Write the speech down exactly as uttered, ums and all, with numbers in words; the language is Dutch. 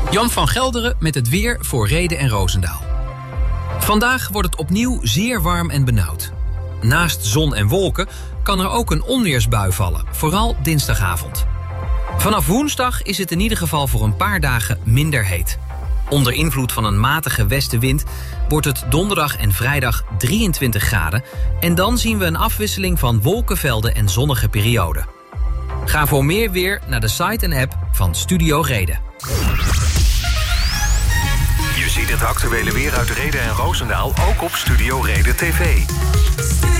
Jan van Gelderen met het weer voor Rheden en Roosendaal. Vandaag wordt het opnieuw zeer warm en benauwd. Naast zon en wolken kan er ook een onweersbui vallen, vooral dinsdagavond. Vanaf woensdag is het in ieder geval voor een paar dagen minder heet. Onder invloed van een matige westenwind wordt het donderdag en vrijdag drieëntwintig graden... en dan zien we een afwisseling van wolkenvelden en zonnige perioden. Ga voor meer weer naar de site en app van Studio Reden. Je ziet het actuele weer uit Rheden en Roosendaal ook op Studio Reden T V.